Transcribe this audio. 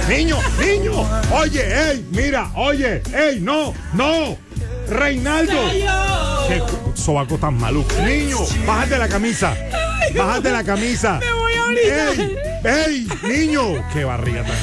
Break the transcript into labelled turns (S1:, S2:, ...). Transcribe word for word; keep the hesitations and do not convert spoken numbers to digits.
S1: Niño, niño. Oye, ey, mira, oye, ey, no, no. Reinaldo. Qué sobaco tan maluco. Niño, bájate la camisa. Bájate la camisa.
S2: Me voy a orinar.
S1: Ey, ey, niño. Qué barriga tan